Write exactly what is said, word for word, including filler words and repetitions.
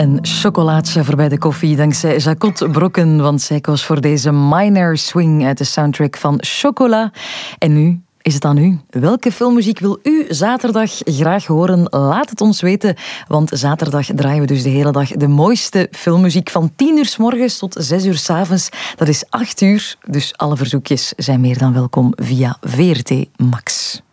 Een chocolaatje voorbij de koffie dankzij Jacot Brokken, want zij koos voor deze minor swing uit de soundtrack van Chocolat. En nu is het aan u. Welke filmmuziek wil u zaterdag graag horen? Laat het ons weten, want zaterdag draaien we dus de hele dag de mooiste filmmuziek van tien uur 's morgens tot zes uur 's avonds. Dat is acht uur, dus alle verzoekjes zijn meer dan welkom via V R T Max.